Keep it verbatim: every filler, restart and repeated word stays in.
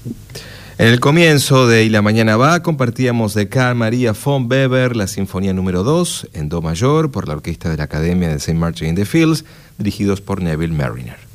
En el comienzo de Y la mañana va, compartíamos de Carl Maria von Weber la Sinfonía número dos en Do mayor por la orquesta de la Academia de Saint Martin in the Fields, dirigidos por Neville Marriner.